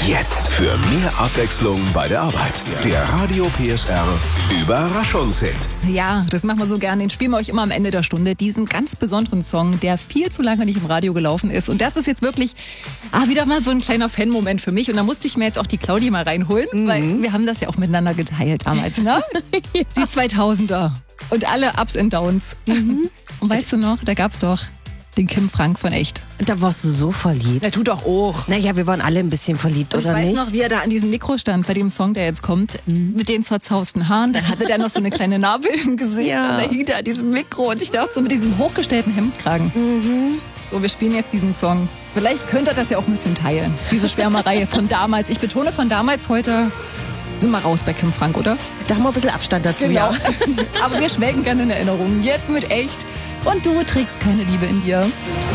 Jetzt für mehr Abwechslung bei der Arbeit. Der Radio PSR Überraschungshit. Ja, das machen wir so gerne. Den spielen wir euch immer am Ende der Stunde. Diesen ganz besonderen Song, der viel zu lange nicht im Radio gelaufen ist. Und das ist jetzt wirklich wieder mal so ein kleiner Fan-Moment für mich. Und da musste ich mir jetzt auch die Claudia mal reinholen, weil wir haben das ja auch miteinander geteilt damals, ne? Die 2000er und alle Ups und Downs. Und weißt du noch, da gab's doch den Kim Frank von Echt. Da warst du so verliebt. Na, du doch auch. Naja, wir waren alle ein bisschen verliebt, Und oder ich weiß nicht? noch, wie er da an diesem Mikro stand, bei dem Song, der jetzt kommt, mit den zerzausten Haaren. Dann hatte der noch so eine kleine Narbe im Gesicht Ja. und da hing der an diesem Mikro. Und ich dachte so mit diesem hochgestellten Hemdkragen. So, wir spielen jetzt diesen Song. Vielleicht könnt ihr das ja auch ein bisschen teilen. Diese Schwärmerei von damals. Ich betone von damals, heute sind wir raus bei Kim Frank, oder? Da haben wir ein bisschen Abstand dazu, ja. Aber wir schwelgen gerne in Erinnerungen. Jetzt mit Echt. Und du trägst keine Liebe in dir.